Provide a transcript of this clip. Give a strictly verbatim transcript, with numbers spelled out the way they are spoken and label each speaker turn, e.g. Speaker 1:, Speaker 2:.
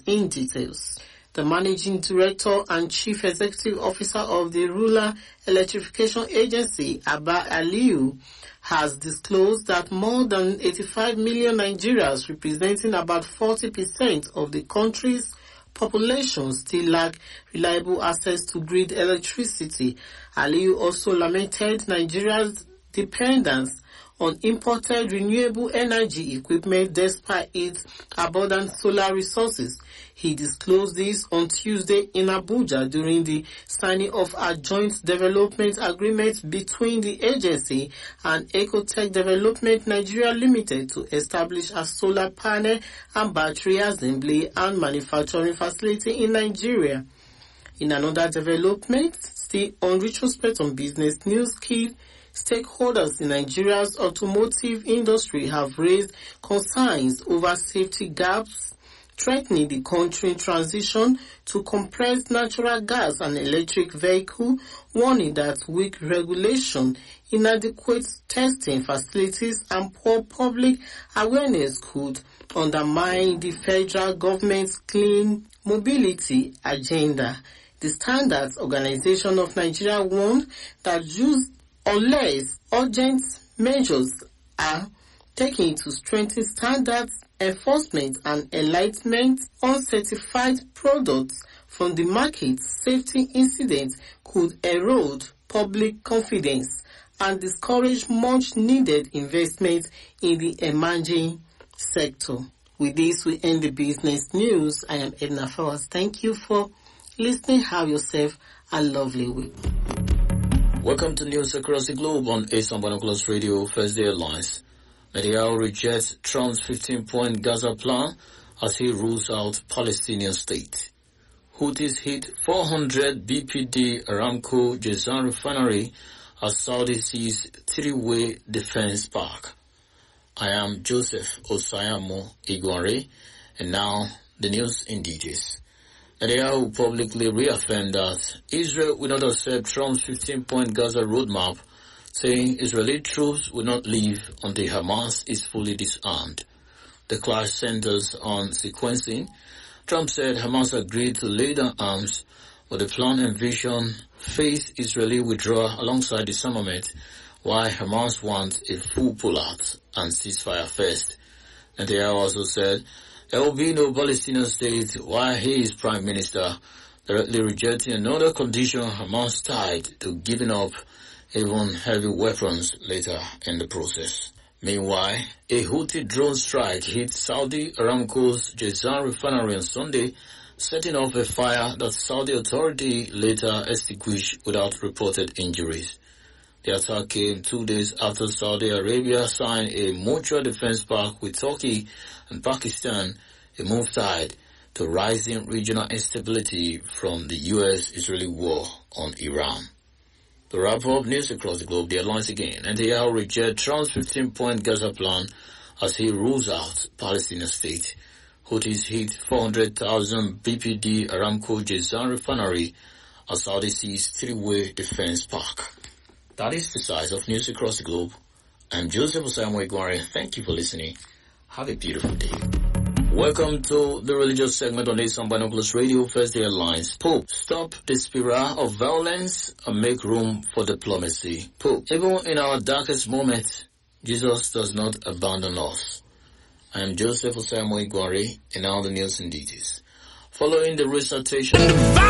Speaker 1: in details. The Managing Director and Chief Executive Officer of the Rural Electrification Agency, Abba Aliyu, has disclosed that more than eighty-five million Nigerians, representing about forty percent of the country's population, still lack reliable access to grid electricity. Aliyu also lamented Nigeria's dependence on imported renewable energy equipment despite its abundant solar resources. He disclosed this on Tuesday in Abuja during the signing of a joint development agreement between the agency and Ecotech Development Nigeria Limited to establish a solar panel and battery assembly and manufacturing facility in Nigeria. In another development, still on retrospect on business news, key stakeholders in Nigeria's automotive industry have raised concerns over safety gaps threatening the country's transition to compressed natural gas and electric vehicle, warning that weak regulation, inadequate testing facilities, and poor public awareness could undermine the federal government's clean mobility agenda. The Standards Organization of Nigeria warned that use unless urgent measures are taken to strengthen standards enforcement and enlightenment on certified products from the market, safety incidents could erode public confidence and discourage much needed investment in the emerging sector. With this, we end the business news. I am Edna Fawaz. Thank you for listening. Have yourself a lovely week.
Speaker 2: Welcome to news across the globe on Asian Binoculars Radio. First Day Headlines. Netanyahu rejects Trump's fifteen-point Gaza plan as he rules out Palestinian state. Houthis hit four hundred B P D Aramco Jazan refinery as Saudi sees three-way defense park. I am Joseph Osayamo Igware, and now the news in details. Netanyahu publicly reaffirmed that Israel will not accept Trump's fifteen-point Gaza roadmap, saying Israeli troops will not leave until Hamas is fully disarmed. The clash centers on sequencing. Trump said Hamas agreed to lay down arms, but the plan envisioned phased Israeli withdrawal alongside disarmament, while Hamas wants a full pullout and ceasefire first. Netanyahu also said there will be no Palestinian state while he is prime minister, directly rejecting another condition Hamas tied to giving up even heavy weapons later in the process. Meanwhile, a Houthi drone strike hit Saudi Aramco's Jazan refinery on Sunday, setting off a fire that Saudi authority later extinguished without reported injuries. The attack came two days after Saudi Arabia signed a mutual defense pact with Turkey and Pakistan, a move tied to rising regional instability from the U S-Israeli war on Iran. To wrap up news across the globe, the headlines again. Netanyahu rejects Trump's fifteen-point Gaza plan as he rules out Palestinian state. Houthis hit four hundred thousand B P D Aramco Jazan refinery as Saudi sees three-way defense park. That is the size of news across the globe. I'm Joseph Osayamo Igware. Thank you for listening. Have a beautiful day. Welcome to the religious segment on Asian Binoculars Radio. First Day Headlines. Pope, stop the spiral of violence and make room for diplomacy. Pope, even in our darkest moments, Jesus does not abandon us. I am Joseph Osayamo Igware, and now the news in details. Following the recitation